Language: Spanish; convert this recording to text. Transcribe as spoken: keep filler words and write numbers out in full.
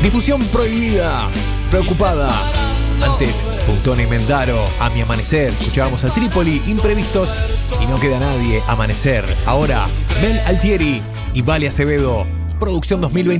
Difusión prohibida, preocupada. Antes, Spuntone y Mendaro, A Mi Amanecer. Escuchábamos a Trípoli, Imprevistos y No Queda Nadie, Amanecer. Ahora, Mel Altieri y Vale Acevedo. Producción dos mil veinte.